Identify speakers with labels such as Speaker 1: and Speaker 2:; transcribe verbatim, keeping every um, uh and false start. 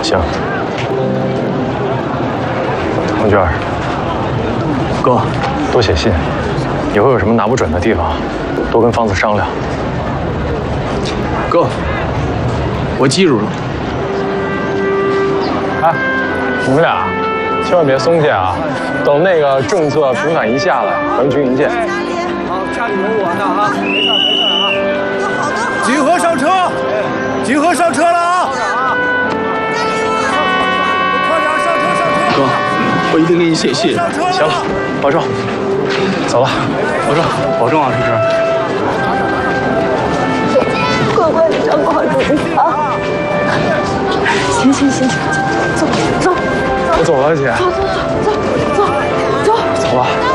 Speaker 1: 行。王娟，
Speaker 2: 哥，
Speaker 1: 多写信，以后有什么拿不准的地方，多跟方子商量。
Speaker 2: 哥，我记住了。
Speaker 1: 哎，你们俩千万别松懈啊！等那个政策平反一下来，咱们军营见。
Speaker 3: 好，家里有我呢啊，没事没事啊。集合上车，集合上车了啊！快点上车上车！
Speaker 2: 哥，我一定给你写信。
Speaker 1: 行了，保重，走了，
Speaker 2: 保重，保重啊，诗诗。
Speaker 4: 乖乖的照顾好自己啊！行行行，走走走，
Speaker 1: 我走了，姐。
Speaker 4: 走走走走走走，
Speaker 1: 走吧。